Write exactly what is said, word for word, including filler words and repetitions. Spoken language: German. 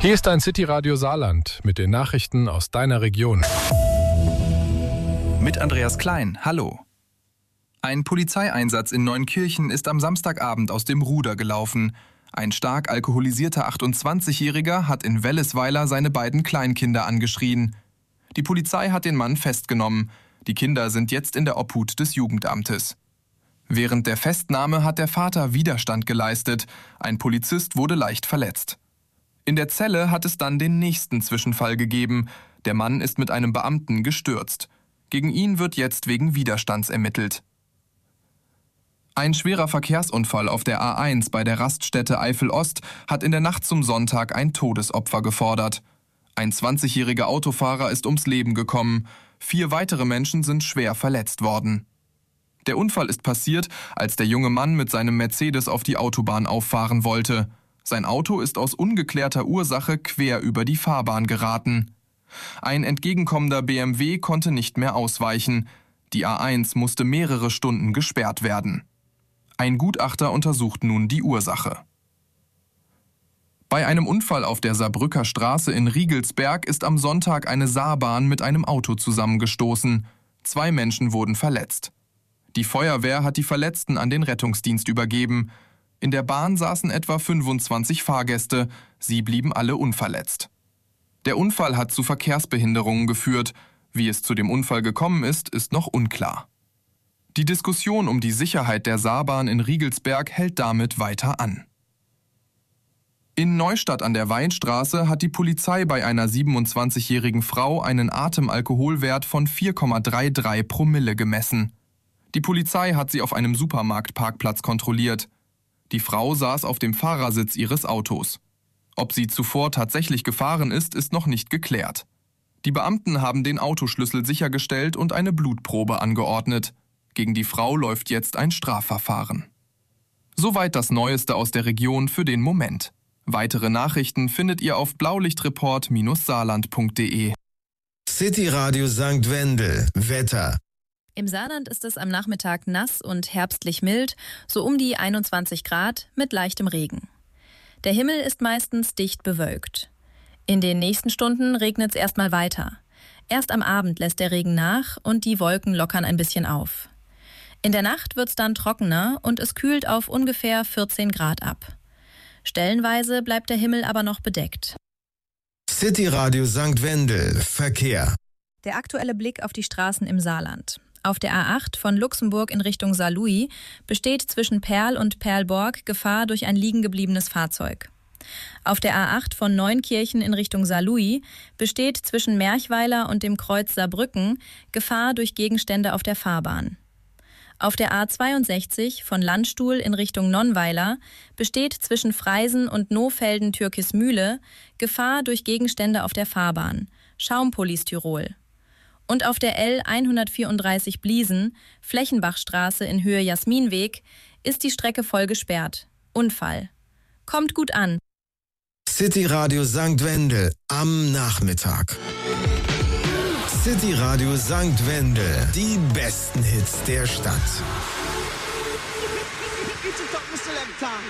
Hier ist dein City-Radio Saarland mit den Nachrichten aus deiner Region. Mit Andreas Klein, hallo. Ein Polizeieinsatz in Neunkirchen ist am Samstagabend aus dem Ruder gelaufen. Ein stark alkoholisierter achtundzwanzigjähriger hat in Wellesweiler seine beiden Kleinkinder angeschrien. Die Polizei hat den Mann festgenommen. Die Kinder sind jetzt in der Obhut des Jugendamtes. Während der Festnahme hat der Vater Widerstand geleistet. Ein Polizist wurde leicht verletzt. In der Zelle hat es dann den nächsten Zwischenfall gegeben. Der Mann ist mit einem Beamten gestürzt. Gegen ihn wird jetzt wegen Widerstands ermittelt. Ein schwerer Verkehrsunfall auf der A eins bei der Raststätte Eifel-Ost hat in der Nacht zum Sonntag ein Todesopfer gefordert. Ein zwanzigjähriger Autofahrer ist ums Leben gekommen. Vier weitere Menschen sind schwer verletzt worden. Der Unfall ist passiert, als der junge Mann mit seinem Mercedes auf die Autobahn auffahren wollte. Sein Auto ist aus ungeklärter Ursache quer über die Fahrbahn geraten. Ein entgegenkommender B M W konnte nicht mehr ausweichen. Die A eins musste mehrere Stunden gesperrt werden. Ein Gutachter untersucht nun die Ursache. Bei einem Unfall auf der Saarbrücker Straße in Riegelsberg ist am Sonntag eine Saarbahn mit einem Auto zusammengestoßen. Zwei Menschen wurden verletzt. Die Feuerwehr hat die Verletzten an den Rettungsdienst übergeben. In der Bahn saßen etwa fünfundzwanzig Fahrgäste. Sie blieben alle unverletzt. Der Unfall hat zu Verkehrsbehinderungen geführt. Wie es zu dem Unfall gekommen ist, ist noch unklar. Die Diskussion um die Sicherheit der Saarbahn in Riegelsberg hält damit weiter an. In Neustadt an der Weinstraße hat die Polizei bei einer siebenundzwanzigjährigen Frau einen Atemalkoholwert von vier Komma dreiunddreißig Promille gemessen. Die Polizei hat sie auf einem Supermarktparkplatz kontrolliert. Die Frau saß auf dem Fahrersitz ihres Autos. Ob sie zuvor tatsächlich gefahren ist, ist noch nicht geklärt. Die Beamten haben den Autoschlüssel sichergestellt und eine Blutprobe angeordnet. Gegen die Frau läuft jetzt ein Strafverfahren. Soweit das Neueste aus der Region für den Moment. Weitere Nachrichten findet ihr auf blaulichtreport Bindestrich saarland Punkt de. City Radio Sankt Wendel. Wetter. Im Saarland ist es am Nachmittag nass und herbstlich mild, so um die einundzwanzig Grad mit leichtem Regen. Der Himmel ist meistens dicht bewölkt. In den nächsten Stunden regnet es erstmal weiter. Erst am Abend lässt der Regen nach und die Wolken lockern ein bisschen auf. In der Nacht wird es dann trockener und es kühlt auf ungefähr vierzehn Grad ab. Stellenweise bleibt der Himmel aber noch bedeckt. City Radio Sankt Wendel. Verkehr. Der aktuelle Blick auf die Straßen im Saarland. Auf der A acht von Luxemburg in Richtung Saarlouis besteht zwischen Perl und Perlborg Gefahr durch ein liegengebliebenes Fahrzeug. Auf der A acht von Neunkirchen in Richtung Saarlouis besteht zwischen Merchweiler und dem Kreuz Saarbrücken Gefahr durch Gegenstände auf der Fahrbahn. Auf der A zweiundsechzig von Landstuhl in Richtung Nonnweiler besteht zwischen Freisen und Nohfelden-Türkismühle Gefahr durch Gegenstände auf der Fahrbahn. Schaumpolystyrol. Und auf der L hundertvierunddreißig Bliesen, Flächenbachstraße in Höhe Jasminweg, ist die Strecke voll gesperrt. Unfall. Kommt gut an. City Radio Sankt Wendel am Nachmittag. City Radio Sankt Wendel. Die besten Hits der Stadt.